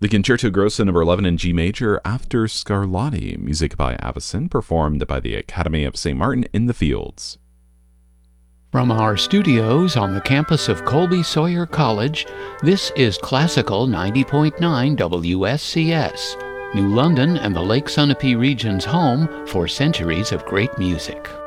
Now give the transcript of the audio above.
The Concerto Grosso No. 11 in G major, After Scarlatti, music by Avicen, performed by the Academy of St. Martin in the Fields. From our studios on the campus of Colby Sawyer College, this is Classical 90.9 WSCS, New London and the Lake Sunapee region's home for centuries of great music.